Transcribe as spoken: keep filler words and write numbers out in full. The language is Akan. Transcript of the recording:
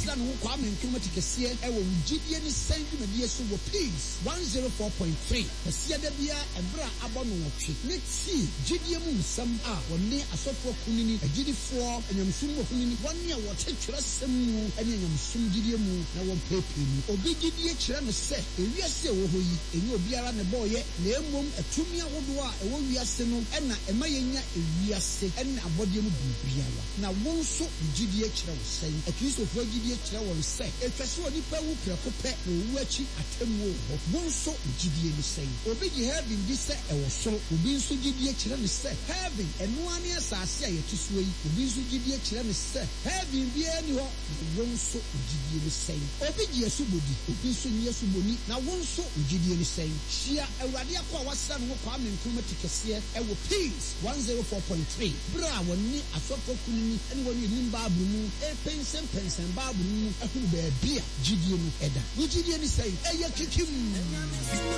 wasra no Kwame Nkrumah tikɛseɛ ɛwɔ gyidie ne sɛn dwumadie so wɔ Peace one oh four point three. Kɛseɛ da bia ɛbra abɔ no wɔtwe. Ne ti gyidie mu nsɛm a wɔne asɔfoɔ kunini agyidifoɔ anyamsum wɔ kunini wɔne a wɔte kyerɛsɛm mu ɛne anyamsum gyidie mu na wɔn pepe mu. Obi gyidie kyerɛ no sɛ ewiase wɔ hɔ yi enye obiara ne bɔɔyɛ na emom atumi ahodoɔ a ɛwɔ wiase no ɛna ɛma yɛnya ewiase ɛne abɔdeɛ mu biribiara. Na wɔn nso gyidie kyerɛ wo sɛn. Akristofoɔ gyidie kyerɛ wɔn sɛ etwa sɛ onipa wu prɛko pɛ na owu akyi atemmu hɔ. Wɔn nso gyidie ne sɛn. Obi gye heaven di sɛ ɛwɔ soro. Obi nso gyidie kyerɛ ne sɛ heaven ɛnoa ne asase a yɛte so yi. Obi nso gyidie kyerɛ ne sɛ heaven biara ni hɔ na wɔn nso gyidie ne sɛn. Obi gye asubodi. Obi nso nye asuboni na wɔn nso gyidie ne sɛn. Hyia Awurade akɔ a wasra no Kwame Nkrumah tikɛseɛ ɛwɔ Peace one oh four point three. Bra wɔne asɔfo kunini ɛne wɔne nim baabulu mu ɛpɛnsɛn pɛnsɛn baabulu mu ɛho baabi a gyidie no ɛda. Wo gyidie ne sɛn ɛyɛ kikim.